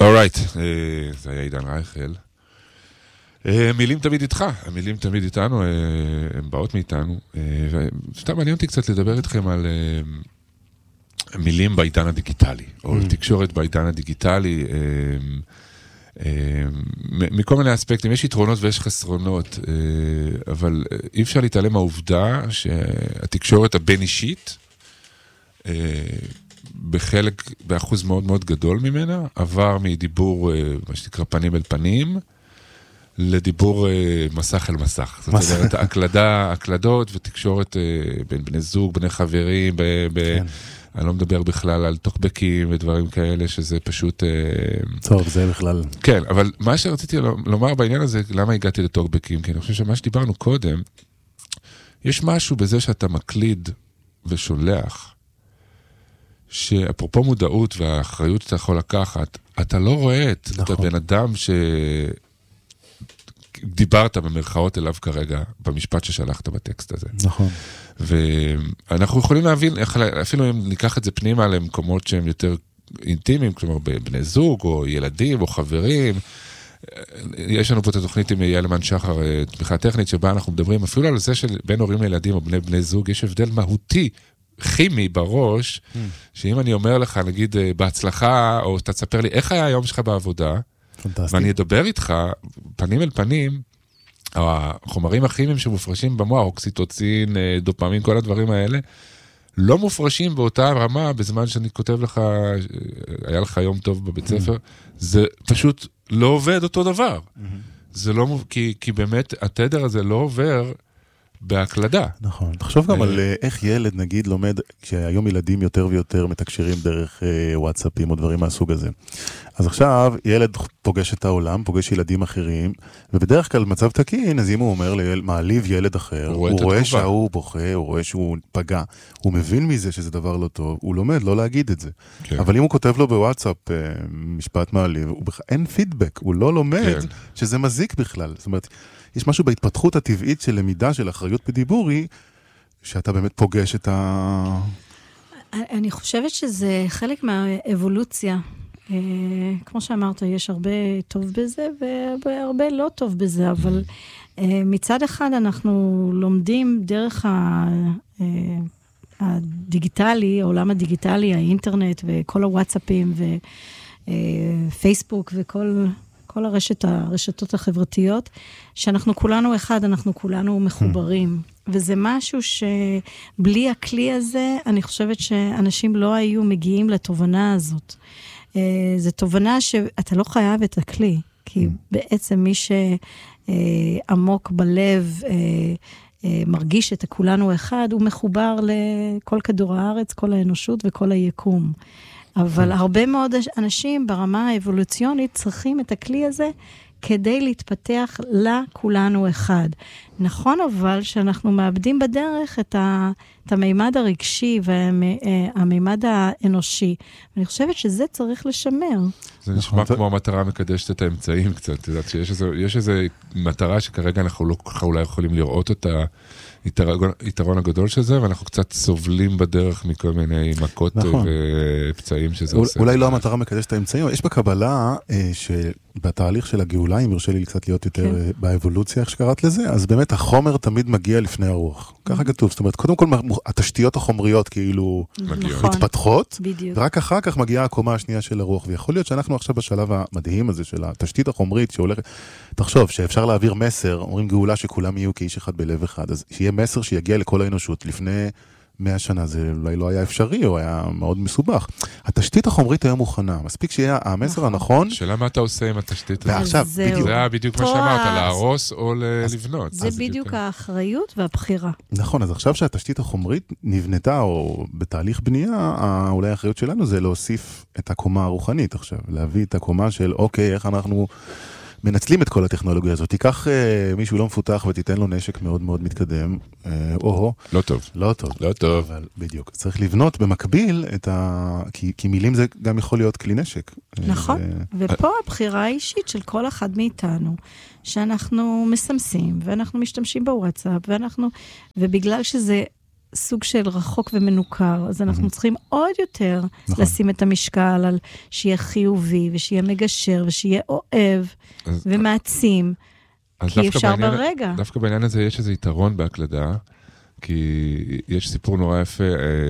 אורייט, זה היה עידן רייכל. מילים תמיד איתך, המילים תמיד איתנו, הן באות מאיתנו. וסתם מעניין אותי קצת לדבר איתכם על מילים בעידן הדיגיטלי, או תקשורת בעידן הדיגיטלי, מכל מיני אספקטים. יש יתרונות ויש חסרונות, אבל אי אפשר להתעלם מהעובדה שהתקשורת הבין-אישית, באחוז מאוד מאוד גדול ממנה, עבר מדיבור, מה שנקרא פנים אל פנים, לדיבור מסך אל מסך. זאת אומרת, הקלדות ותקשורת בין בני זוג, בני חברים, אני לא מדבר בכלל על טוקבקים ודברים כאלה, שזה פשוט... טוב, זה בכלל... כן, אבל מה שרציתי לומר בעניין הזה, למה הגעתי לטוקבקים? כי אני חושב שמה שדיברנו קודם, יש משהו בזה שאתה מקליד ושולח, שאפרופו מודעות והאחריות שאתה יכול לקחת, אתה לא רואה את הבן אדם שדיברת במרכאות אליו כרגע, במשפט ששלחת בטקסט הזה. נכון. ואנחנו יכולים להבין, אפילו אם ניקח את זה פנימה למקומות שהם יותר אינטימיים, כלומר בני זוג או ילדים או חברים, יש לנו פה את התוכנית עם יעלמן שחר, תמיכה טכנית, שבה אנחנו מדברים אפילו על זה שבין הורים לילדים או בני זוג, יש הבדל מהותי, כימי בראש, שאם אני אומר לך, נגיד, בהצלחה, או אתה תספר לי, איך היה היום שלך בעבודה, ואני אדבר איתך, פנים אל פנים, החומרים הכימיים שמופרשים במוח, אוקסיטוצין, דופמין, כל הדברים האלה, לא מופרשים באותה רמה, בזמן שאני כותב לך, היה לך יום טוב בבית ספר, זה פשוט לא עובד אותו דבר. זה לא, כי באמת התדר הזה לא עובר, בהקלדה. נכון. תחשוב גם על איך ילד, נגיד, לומד, כשהיום ילדים יותר ויותר מתקשרים דרך וואטסאפים או דברים מהסוג הזה. אז עכשיו, ילד פוגש את העולם, פוגש ילדים אחרים, ובדרך כלל מצב תקין, אז אם הוא אומר, מעליב ילד אחר, הוא רואה שהוא בוכה, הוא רואה שהוא פגע, הוא מבין מזה שזה דבר לא טוב, הוא לומד לא להגיד את זה. אבל אם הוא כותב לו בוואטסאפ משפט מעליב, אין פידבק, הוא לא לומד שזה מזיק בכלל. זאת אומרת, יש משהו בהתפתחות הטבעית של למידה, של אחריות בדיבורי, שאתה באמת פוגש את אני חושבת שזה חלק מהאבולוציה. כמו שאמרת, יש הרבה טוב בזה, והרבה לא טוב בזה, אבל מצד אחד אנחנו לומדים דרך הדיגיטלי, העולם הדיגיטלי, האינטרנט, וכל הוואטסאפים, ופייסבוק, כל הרשתות החברתיות, שאנחנו כולנו אחד, אנחנו כולנו מחוברים. וזה משהו שבלי הכלי הזה, אני חושבת שאנשים לא היו מגיעים לתובנה הזאת. זו תובנה שאתה לא חייב את הכלי, כי בעצם מי שעמוק בלב מרגיש את כולנו אחד, הוא מחובר לכל כדור הארץ, כל האנושות וכל היקום. אבל הרבה מאוד אנשים ברמה האבולוציונית צריכים את הכלי הזה כדי להתפתח לכולנו אחד. נכון אבל שאנחנו מאבדים בדרך את המימד הרגשי והמימד האנושי. אני חושבת שזה צריך לשמר. זה נשמע כמו המטרה מקדשת את האמצעים קצת. יש איזו מטרה שכרגע אנחנו לא ככה אולי יכולים לראות אותה, יתרון הגדול של זה, ואנחנו קצת סובלים בדרך מכל מיני מכות ופצעים שזה עושה. אולי לא המטרה מקדשת את האמצעים, אבל יש בקבלה שבתהליך של הגאולה, אם ירשה לי קצת להיות יותר באבולוציה, איך שקראת לזה, אז באמת החומר תמיד מגיע לפני הרוח. ככה כתוב, זאת אומרת, קודם כל התשתיות החומריות כאילו מתפתחות, ורק אחר כך מגיעה הקומה השנייה של הרוח, ויכול להיות שאנחנו עכשיו בשלב המדהים הזה של התשתית החומרית שהולכת, תחשוב שאפשר להעביר מסר, אומרים גאולה שכולם יהיו כאיש אחד בלב אחד, אז שיהיה מסר שיגיע לכל האנושות לפני 100 שנה, זה אולי לא היה אפשרי, או היה מאוד מסובך. התשתית החומרית היה מוכנה, מספיק שיהיה המסר הנכון. שאלה מה אתה עושה עם התשתית? ועכשיו, בדיוק. זה היה בדיוק מה שאמרת, להרוס או לבנות. זה בדיוק האחריות והבחירה. נכון, אז עכשיו שהתשתית החומרית נבנתה, או בתהליך בנייה, אולי האחריות שלנו זה להוסיף את הקומה הרוחנית עכשיו, להביא את הקומה של, אוקיי, איך אנחנו מנצלים את כל הטכנולוגיה הזאת. תיקח מישהו לא מפותח ותיתן לו נשק מאוד מאוד מתקדם. לא טוב. לא טוב. לא טוב. אבל בדיוק. צריך לבנות במקביל כי מילים זה גם יכול להיות כלי נשק. נכון. ופה הבחירה האישית של כל אחד מאיתנו, שאנחנו מסמסים, ואנחנו משתמשים בוואטסאפ, ובגלל שזה סוג של רחוק ומנוכר, אז אנחנו צריכים עוד יותר לשים את המשקל על שיהיה חיובי, ושיהיה מגשר, ושיהיה אוהב, ומעצים, כי אפשר ברגע. דווקא בעניין הזה יש איזה יתרון בהקלדה, כי יש סיפור נורא יפה,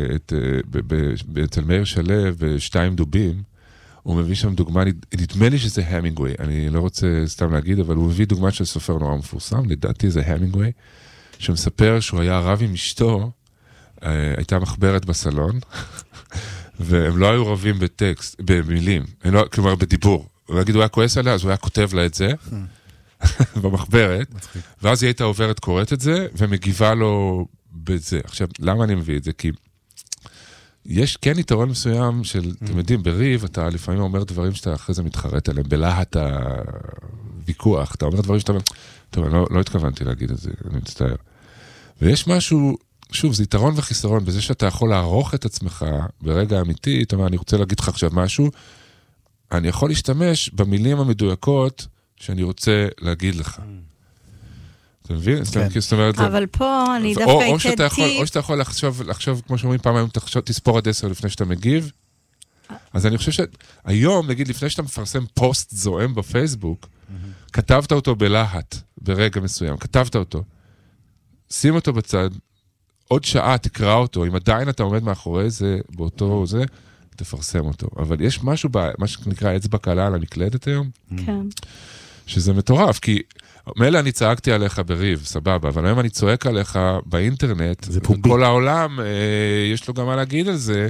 אצל מאיר שלו, בשתיים דובים, הוא מביא שם דוגמה, נדמה לי שזה המינגווי, אני לא רוצה סתם להגיד, אבל הוא מביא דוגמה של סופר נורא מפורסם, לדעתי זה המינגווי, שמספר שהוא היה רב עם אשתו, הייתה מחברת בסלון, והם לא היו רבים בטקסט, במילים, כלומר בדיבור. הוא היה כועס עליה, אז הוא היה כותב לה את זה, במחברת, ואז היא הייתה עוברת קוראת את זה, ומגיבה לו בזה. עכשיו, למה אני מביא את זה? כי יש כן יתרון מסוים של, אתם יודעים, בריב, אתה לפעמים אומר דברים שאתה אחרי זה מתחרט עליהם, בלהט הוויכוח, אתה אומר דברים שאתה אומר, טוב, אני לא התכוונתי להגיד את זה, אני מצטער. ויש משהו, שוב, זה יתרון וחיסרון, בזה שאתה יכול לערוך את עצמך ברגע אמיתי, אתה אומר, אני רוצה להגיד לך עכשיו משהו, אני יכול להשתמש במילים המדויקות שאני רוצה להגיד לך. אתה מבין? אבל פה אני דווקא אתן טיפ. או שאתה יכול לחשוב, כמו שאומרים פעם היום, תספור עד 10 לפני שאתה מגיב. אז אני חושב שהיום, נגיד, לפני שאתה מפרסם פוסט זועם בפייסבוק, כתבת אותו בלהט, ברגע מסוים, כתבת אותו, שים אותו בצד, עוד שעה תקרא אותו, אם עדיין אתה עומד מאחורי זה, באותו זה, תפרסם אותו. אבל יש משהו, מה שנקרא אצבע קלה על המקלדת היום, כן. שזה מטורף, כי מילא אני צעקתי עליך בריב, סבבה, אבל היום אני צועק עליך באינטרנט, וכל העולם יש לו גם מה להגיד על זה,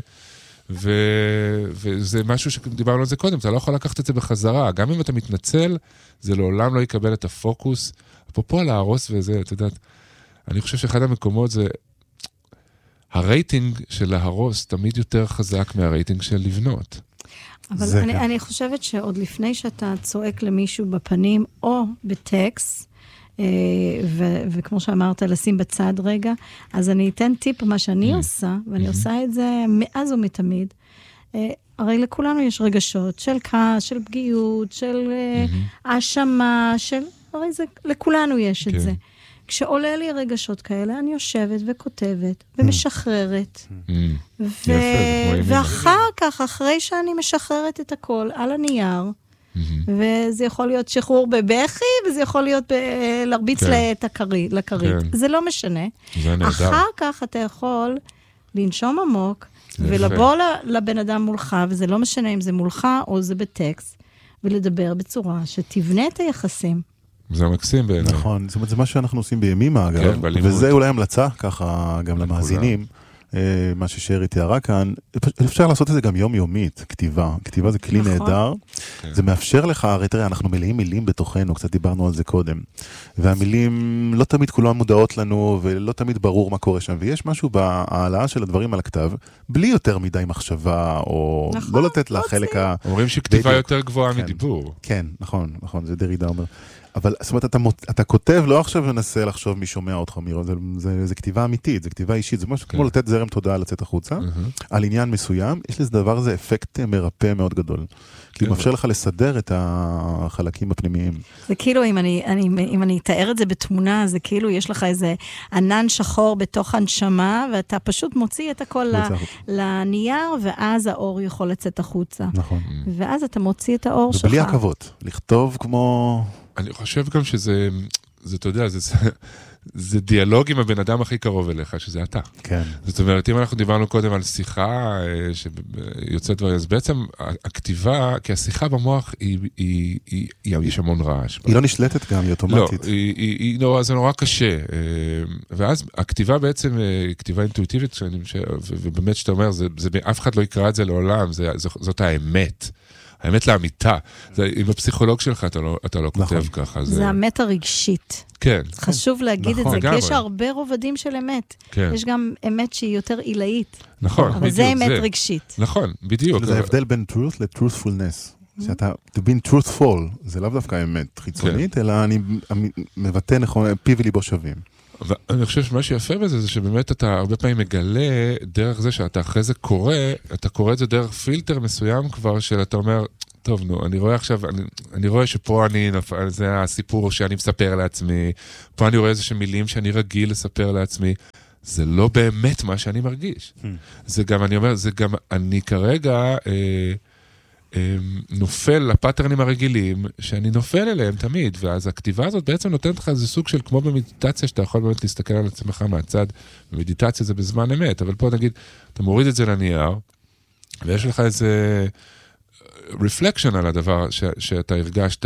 וזה משהו שדיברנו על זה קודם, אתה לא יכול לקחת את זה בחזרה, גם אם אתה מתנצל, זה לעולם לא יקבל את הפוקוס, אפרופו על להרוס וזה, אתה יודעת, אני חושב שאחד המקומות זה, הרייטינג של להרוס תמיד יותר חזק מהרייטינג של לבנות. אבל אני חושבת שעוד לפני שאתה צועק למישהו בפנים או בטקסט, וכמו שאמרת, לשים בצד רגע, אז אני אתן טיפ מה שאני עושה, ואני עושה את זה מאז ומתמיד. הרי לכולנו יש רגשות של כעס, של פגיעות, של האשמה, הרי לכולנו יש את זה. כשעולה לי רגשות כאלה, אני יושבת וכותבת ומשחררת. ואחר כך, אחרי שאני משחררת את הכל על הנייר, וזה יכול להיות שחרור בבכי, וזה יכול להיות להרביץ לכרית. זה לא משנה. אחר כך אתה יכול לנשום עמוק, ולבוא לבן אדם מולך, וזה לא משנה אם זה מולך או זה בטקסט, ולדבר בצורה שתבנה את היחסים. זה מקסים בעיניי. נכון, זאת אומרת, זה מה שאנחנו עושים בימים, אגב, וזה אולי המלצה, ככה גם למאזינים, מה ששרי תיארה כאן, אפשר לעשות את זה גם יומיומית, כתיבה. כתיבה זה כלי נהדר, זה מאפשר לך, הרי תראה, אנחנו מלאים מילים בתוכנו, קצת דיברנו על זה קודם, והמילים לא תמיד כולן מודעות לנו, ולא תמיד ברור מה קורה שם, ויש משהו בהעלאה של הדברים על הכתב, בלי יותר מדי מחשבה, או לא לתת לחלק ה... אומרים שכתיבה יותר גבוהה מדיבור. כן, נכון, זה דרידה אומר. אבל זאת אומרת, אתה כותב, לא עכשיו מנסה לחשוב מי שומע אותך, זה כתיבה אמיתית, זה כתיבה אישית, זה משהו כמו לתת זרם תודעה לצאת החוצה, על עניין מסוים, יש לזה דבר הזה אפקט מרפא מאוד גדול, כי הוא מאפשר לך לסדר את החלקים הפנימיים. זה כאילו, אם אני אתאר את זה בתמונה, זה כאילו יש לך איזה ענן שחור בתוך הנשמה, ואתה פשוט מוציא את הכל לנייר, ואז האור יכול לצאת החוצה. נכון. ואז אתה מוציא את האור שלך. ובלי עכבות, לכתוב כמו... אני חושב גם שזה, אתה יודע, זה דיאלוג עם הבן אדם הכי קרוב אליך, שזה אתה. כן. זאת אומרת, אם אנחנו דיברנו קודם על שיחה שיוצאת דברים, אז בעצם הכתיבה, כי השיחה במוח יש המון רעש. היא לא נשלטת גם, היא אוטומטית. לא, זה נורא קשה. ואז הכתיבה בעצם, כתיבה אינטואיטיבית, ובאמת שאתה אומר, אף אחד לא יקרא את זה לעולם, זאת האמת. האמת לאמיתה. עם הפסיכולוג שלך אתה לא כותב ככה. זה האמת הרגשית. כן. חשוב להגיד את זה, כי יש הרבה רובדים של אמת. יש גם אמת שהיא יותר עילאית. נכון, בדיוק. אבל זה אמת רגשית. נכון, בדיוק. זה ההבדל בין truth ל-truthfulness. שאתה, to be truthful, זה לאו דווקא אמת חיצונית, אלא אני מבטא נכון, פי וליבו שווים. ואני חושב שמה שיפה בזה, זה שבאמת אתה הרבה פעמים מגלה דרך זה שאתה אחרי זה קורא, אתה קורא את זה דרך פילטר מסוים כבר, שאתה אומר, טוב, נו, אני רואה עכשיו, אני רואה שפה זה הסיפור שאני מספר לעצמי, פה אני רואה איזה מילים שאני רגיל לספר לעצמי, זה לא באמת מה שאני מרגיש. זה גם, אני אומר, זה גם, אני כרגע נופל לפאטרנים הרגילים, שאני נופל אליהם תמיד, ואז הכתיבה הזאת בעצם נותנת לך איזה סוג של, כמו במדיטציה, שאתה יכול באמת להסתכל על עצמך מהצד, במדיטציה זה בזמן אמת, אבל פה נגיד, אתה מוריד את זה לנייר, ויש לך איזה reflection על הדבר שאתה הרגשת,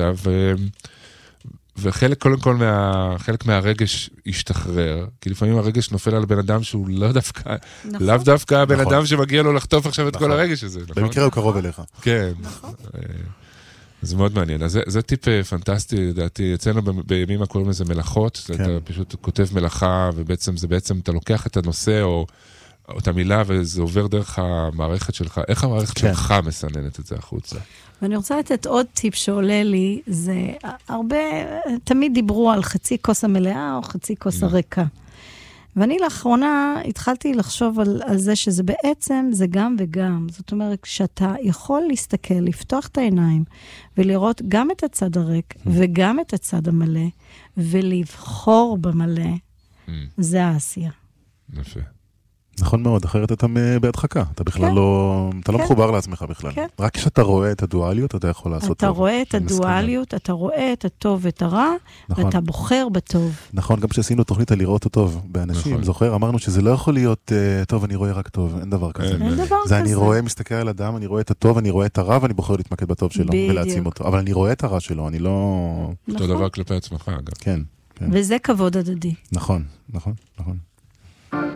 וחלק, קודם כל, חלק מהרגש ישתחרר, כי לפעמים הרגש נופל על בן אדם שהוא לאו דווקא הבן אדם שמגיע לו לחטוף עכשיו את כל הרגש הזה. במקרה הוא קרוב אליך. כן. זה מאוד מעניין. אז זה טיפ פנטסטי, לדעתי. אצלנו בימים הקוראים לזה מלאכות, אתה פשוט כותב מלאכה, ובעצם זה בעצם, אתה לוקח את הנושא או את המילה, וזה עובר דרך המערכת שלך. איך המערכת שלך מסננת את זה החוצה? ואני רוצה לתת עוד טיפ שעולה לי, זה הרבה, תמיד דיברו על חצי כוס המלאה או חצי כוס הריקה. ואני לאחרונה התחלתי לחשוב על זה שזה בעצם, זה גם וגם. זאת אומרת, כשאתה יכול להסתכל, לפתוח את העיניים, ולראות גם את הצד הריק, וגם את הצד המלא, ולבחור במלא, זה העשייה. יפה. נכון מאוד, אחרת אתה בהדחקה, אתה בכלל לא, אתה לא מחובר לעצמך בכלל. רק כשאתה רואה את הדואליות, אתה יכול לעשות טוב. אתה רואה את הדואליות, אתה רואה את הטוב ואת הרע, ואתה בוחר בטוב. נכון, גם כשעשינו תוכנית על לראות הטוב באנשים, זוכר, אמרנו שזה לא יכול להיות טוב, אני רואה רק טוב, אין דבר כזה. אין דבר כזה. זה אני רואה, מסתכל על אדם, אני רואה את הטוב, אני רואה את הרע, ואני בוחר להתמקד בטוב שלו, ולהעצים אותו. אבל אני רואה את הרע שלו, אני לא... אותו דבר כלפי עצמך, אגב. כן. וזה כבוד הדדי. נכון, נכון, נכון.